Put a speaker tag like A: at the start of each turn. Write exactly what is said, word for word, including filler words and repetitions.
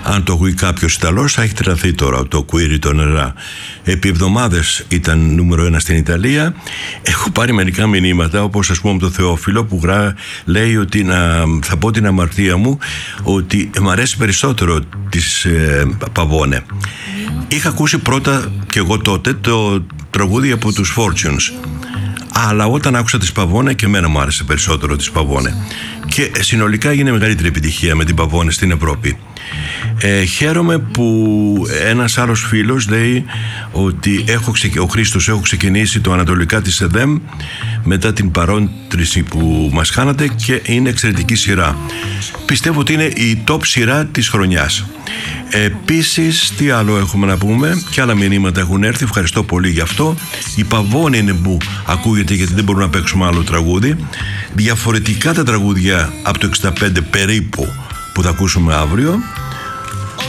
A: Αν το ακούει κάποιος Ιταλός θα έχει τρελαθεί τώρα, το Query το νερά. Επί εβδομάδες ήταν νούμερο ένα στην Ιταλία. Έχω πάρει μερικά μηνύματα, όπως ας πούμε το Θεόφιλο που γρά, λέει ότι να, θα πω την αμαρτία μου, ότι μου αρέσει περισσότερο της ε, Παβώνε. Είχα ακούσει πρώτα και εγώ τότε το τραγούδι από τους Fortunes, αλλά όταν άκουσα τις Παβώνε και εμένα μου άρεσε περισσότερο τις Παβώνε, και συνολικά έγινε μεγαλύτερη επιτυχία με την Παβώνε στην Ευρώπη. Ε, χαίρομαι που ένας άλλος φίλος λέει ότι έχω ξεκ... ο Χρήστος, έχω ξεκινήσει το Ανατολικά της ΕΔΕΜ μετά την παρόντριση που μας χάνατε και είναι εξαιρετική σειρά. Πιστεύω ότι είναι η top σειρά της χρονιάς. Επίσης, τι άλλο έχουμε να πούμε, και άλλα μηνύματα έχουν έρθει, ευχαριστώ πολύ γι' αυτό. Η Παβώνη είναι που ακούγεται, γιατί δεν μπορούμε να παίξουμε άλλο τραγούδι. Διαφορετικά τα τραγούδια από το εξήντα πέντε περίπου που θα ακούσουμε αύριο.